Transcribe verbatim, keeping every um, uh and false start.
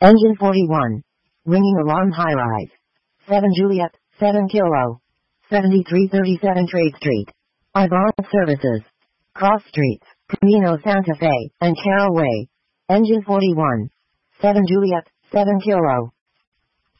Engine forty-one. Ringing alarm high rise. seven Juliet, seven Kilo. seventy-three thirty-seven Trade Street. Arbonne Services. Cross Streets, Camino Santa Fe, and Carroll Way. Engine forty-one. seven Juliet, seven Kilo.